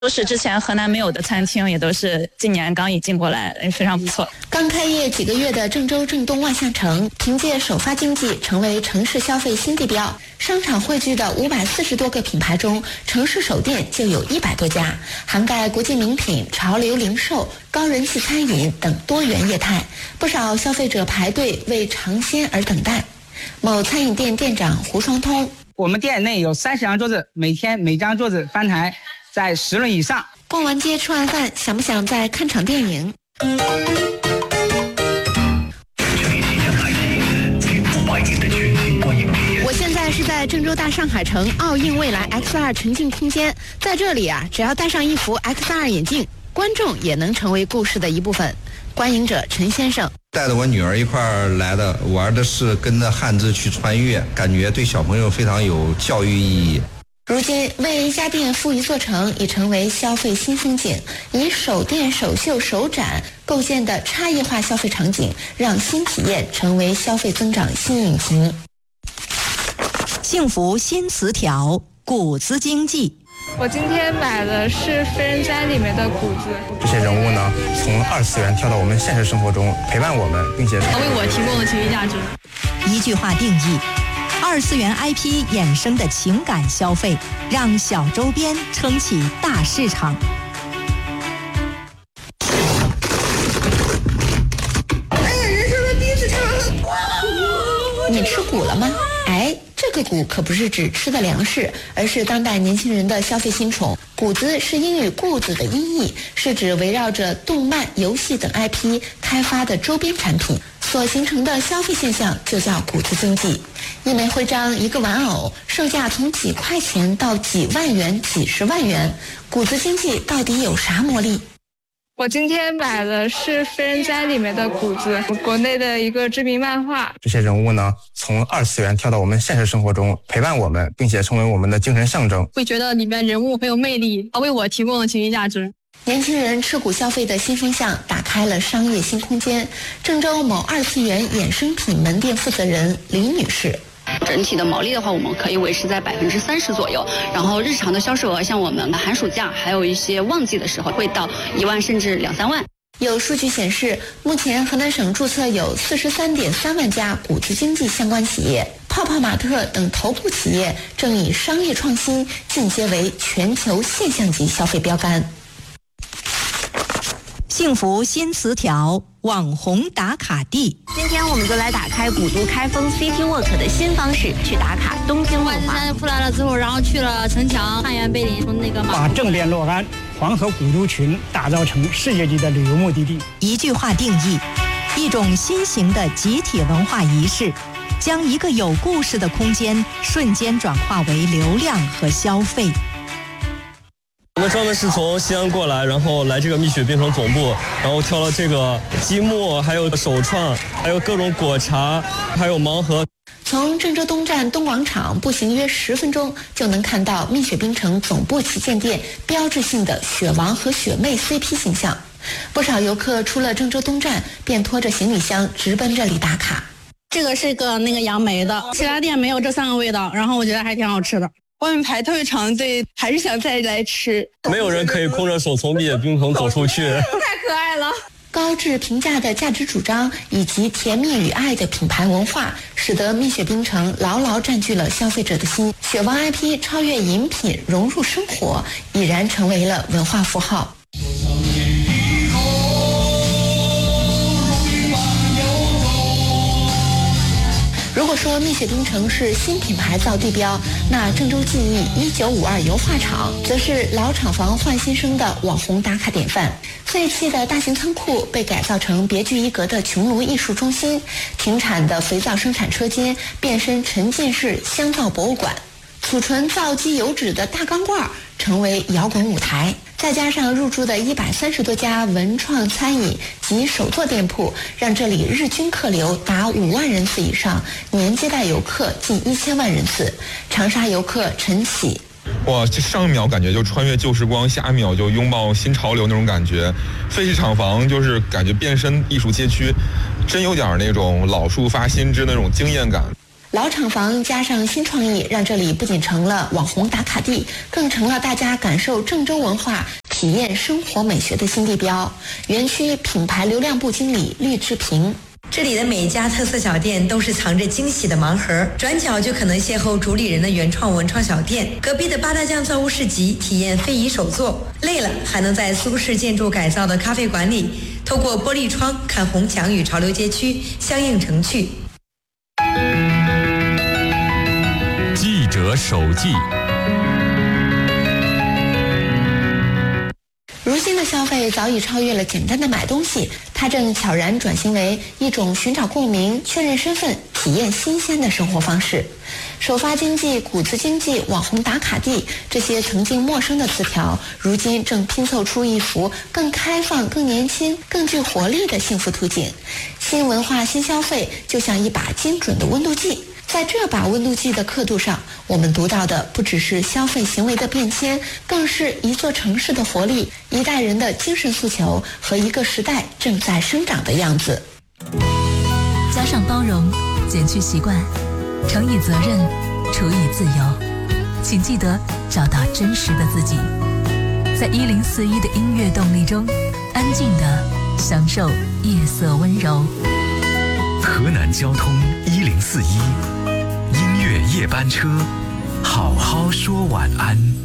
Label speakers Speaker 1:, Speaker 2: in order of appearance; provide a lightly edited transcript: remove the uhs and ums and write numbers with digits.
Speaker 1: 都是之前河南没有的餐厅，也都是今年刚引进过来，非常不错。
Speaker 2: 刚开业几个月的郑州郑东万象城，凭借首发经济成为城市消费新地标。商场汇聚的540多个品牌中，城市首店就有100多家，涵盖国际名品、潮流零售、高人气餐饮等多元业态。不少消费者排队为尝鲜而等待。某餐饮店店长胡双通：
Speaker 3: 我们店内有30张桌子，每天每张桌子翻台在10轮以上。
Speaker 2: 逛完街吃完饭，想不想再看场电影？我现在是在郑州大上海城奥运未来 X2 沉浸空间，在这里啊，只要戴上一副 X2 眼镜，观众也能成为故事的一部分。观影者陈先生：
Speaker 4: 带着我女儿一块儿来的，玩的是跟着汉字去穿越，感觉对小朋友非常有教育意义。
Speaker 2: 如今，为一家店负一座城已成为消费新风景。以首店、首秀、首展构建的差异化消费场景，让新体验成为消费增长新引擎。
Speaker 5: 幸福新词条，谷子经济。
Speaker 6: 我今天买的是《非人哉》里面的谷子。
Speaker 7: 这些人物呢，从2次元跳到我们现实生活中，陪伴我们，并且为
Speaker 6: 我提供了情绪价值。
Speaker 5: 一句话定义：2次元 IP 衍生的情感消费，让小周边撑起大市场。
Speaker 2: 人生的第一次吃了，你吃谷了吗？这个谷可不是指吃的粮食，而是当代年轻人的消费新宠。谷子是英语固子的音译，是指围绕着动漫、游戏等 IP 开发的周边产品所形成的消费现象，就叫谷子经济。一枚徽章，一个玩偶，售价从几块钱到几万元、几十万元。谷子经济到底有啥魔力？
Speaker 6: 我今天买的是《非人哉》里面的谷子，国内的一个知名漫画。
Speaker 7: 这些人物呢，从2次元跳到我们现实生活中，陪伴我们，并且成为我们的精神象征。
Speaker 6: 会觉得里面人物很有魅力，为我提供了情绪价值。
Speaker 2: 年轻人吃谷消费的新风向打开了商业新空间。郑州某2次元衍生品门店负责人李女士：
Speaker 8: 整体的毛利的话，我们可以维持在30%左右。然后日常的销售额，像我们寒暑假还有一些旺季的时候，会到1万甚至2-3万。
Speaker 2: 有数据显示，目前河南省注册有43.3万家谷子经济相关企业，泡泡玛特等头部企业正以商业创新进阶为全球现象级消费标杆。
Speaker 5: 幸福新词条，网红打卡地。
Speaker 9: 今天我们就来打开古都开封 City Walk 的新方式，去打卡东京万华。
Speaker 10: 现在出来了之后，然后去了城墙、汉源、碑林，从那个
Speaker 3: 把正殿洛安、黄河古都群打造成世界级的旅游目的地。
Speaker 5: 一句话定义：一种新型的集体文化仪式，将一个有故事的空间瞬间转化为流量和消费。
Speaker 11: 我们专门是从西安过来，然后来这个蜜雪冰城总部，然后挑了这个积木，还有手创，还有各种果茶，还有盲盒。
Speaker 2: 从郑州东站东广场步行约10分钟，就能看到蜜雪冰城总部旗舰店标志性的雪王和雪妹 CP 形象。不少游客出了郑州东站，便拖着行李箱直奔这里打卡。
Speaker 10: 这个是个那个杨梅的，其他店没有这3个味道，然后我觉得还挺好吃的。
Speaker 6: 外面排特别长队，还是想再来吃。
Speaker 11: 没有人可以空着手从蜜雪冰城走出去。
Speaker 6: 太可爱了。
Speaker 2: 高质评价的价值主张以及甜蜜与爱的品牌文化，使得蜜雪冰城牢牢占据了消费者的心。雪王 IP 超越饮品融入生活，已然成为了文化符号。如果说蜜雪冰城是新品牌造地标，那郑州记忆1952油画厂则是老厂房换新生的网红打卡典范。废弃的大型仓库被改造成别具一格的穹庐艺术中心，停产的肥皂生产车间变身沉浸式香皂博物馆，储存皂基油脂的大钢罐成为摇滚舞台。再加上入驻的130多家文创餐饮及手作店铺，让这里日均客流达5万人次以上，年接待游客近1000万人次。长沙游客陈启：
Speaker 12: 哇，这上一秒感觉就穿越旧时光，下一秒就拥抱新潮流那种感觉。废弃厂房就是感觉变身艺术街区，真有点那种老树发新枝那种惊艳感。
Speaker 2: 老厂房加上新创意，让这里不仅成了网红打卡地，更成了大家感受郑州文化、体验生活美学的新地标。园区品牌流量部经理绿志平。
Speaker 13: 这里的每家特色小店都是藏着惊喜的盲盒，转角就可能邂逅主理人的原创文创小店，隔壁的八大酱造物市集体验非遗手作，累了还能在苏式建筑改造的咖啡馆里，透过玻璃窗看红墙与潮流街区相映成趣。
Speaker 14: 记者手记。
Speaker 2: 如今的消费早已超越了简单的买东西，它正悄然转型为一种寻找共鸣、确认身份、体验新鲜的生活方式。首发经济、谷子经济、网红打卡地，这些曾经陌生的词条，如今正拼凑出一幅更开放、更年轻、更具活力的幸福图景。新文化、新消费，就像一把精准的温度计。在这把温度计的刻度上，我们读到的不只是消费行为的变迁，更是一座城市的活力、一代人的精神诉求和一个时代正在生长的样子。
Speaker 15: 加上包容，减去习惯，乘以责任，除以自由，请记得找到真实的自己，在1041的音乐动力中，安静地享受夜色温柔。
Speaker 14: 河南交通1041音乐夜班车，好好说晚安。